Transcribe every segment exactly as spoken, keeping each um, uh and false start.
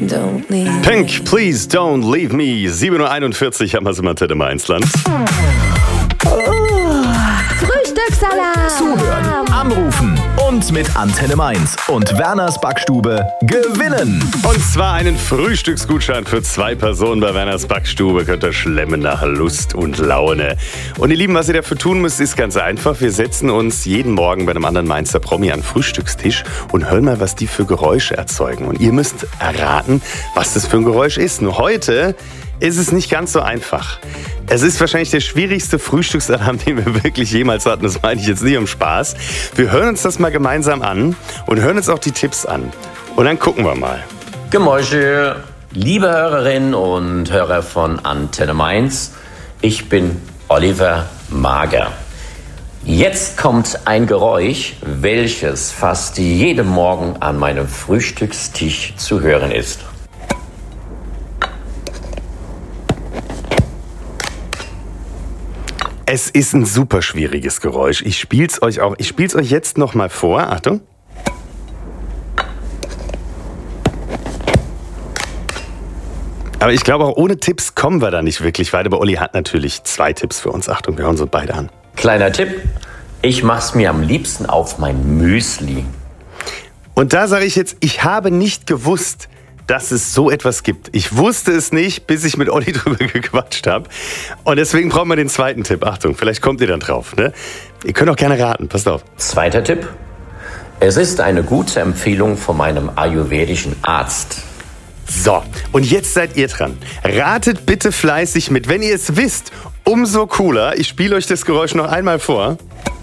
don't leave me. Pink, please don't leave me. sieben Uhr einundvierzig haben wir es im Antenne Mainzland. Frühstückssalat. Zuhören, anrufen und mit Antenne Mainz und Werners Backstube gewinnen. Und zwar einen Frühstücksgutschein für zwei Personen bei Werners Backstube. Könnt ihr schlemmen nach Lust und Laune. Und ihr Lieben, was ihr dafür tun müsst, ist ganz einfach. Wir setzen uns jeden Morgen bei einem anderen Mainzer Promi an den Frühstückstisch und hören mal, was die für Geräusche erzeugen. Und ihr müsst erraten, was das für ein Geräusch ist. Nur heute ist es nicht ganz so einfach. Es ist wahrscheinlich der schwierigste Frühstücksalarm, den wir wirklich jemals hatten. Das meine ich jetzt nicht um Spaß. Wir hören uns das mal gemeinsam an und hören uns auch die Tipps an. Und dann gucken wir mal. Gemäusche, liebe Hörerinnen und Hörer von Antenne Mainz, ich bin Oliver Mager. Jetzt kommt ein Geräusch, welches fast jeden Morgen an meinem Frühstückstisch zu hören ist. Es ist ein super schwieriges Geräusch. Ich spiel's euch auch. Ich spiel's euch jetzt noch mal vor. Achtung. Aber ich glaube, auch ohne Tipps kommen wir da nicht wirklich weit. Aber Olli hat natürlich zwei Tipps für uns. Achtung, wir hören uns beide an. Kleiner Tipp, ich mach's mir am liebsten auf mein Müsli. Und da sage ich jetzt, ich habe nicht gewusst, dass es so etwas gibt. Ich wusste es nicht, bis ich mit Olli drüber gequatscht habe. Und deswegen brauchen wir den zweiten Tipp. Achtung, vielleicht kommt ihr dann drauf. Ne? Ihr könnt auch gerne raten. Passt auf. Zweiter Tipp, es ist eine gute Empfehlung von meinem ayurvedischen Arzt. So, und jetzt seid ihr dran. Ratet bitte fleißig mit. Wenn ihr es wisst, umso cooler. Ich spiele euch das Geräusch noch einmal vor.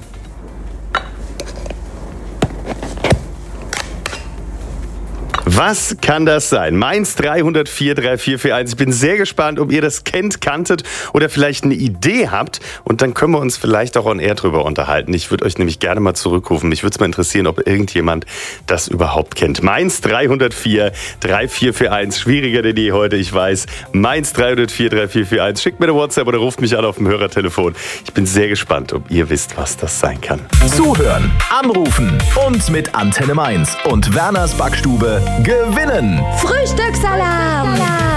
Was kann das sein? Mainz drei null vier drei vier vier eins. Ich bin sehr gespannt, ob ihr das kennt, kanntet oder vielleicht eine Idee habt. Und dann können wir uns vielleicht auch on air drüber unterhalten. Ich würde euch nämlich gerne mal zurückrufen. Mich würde es mal interessieren, ob irgendjemand das überhaupt kennt. Mainz drei null vier drei vier vier eins. Schwieriger denn je heute, ich weiß. Mainz drei null vier drei vier vier eins. Schickt mir eine WhatsApp oder ruft mich an auf dem Hörertelefon. Ich bin sehr gespannt, ob ihr wisst, was das sein kann. Zuhören, anrufen und mit Antenne Mainz und Werners Backstube gewinnen. Frühstücksalarm.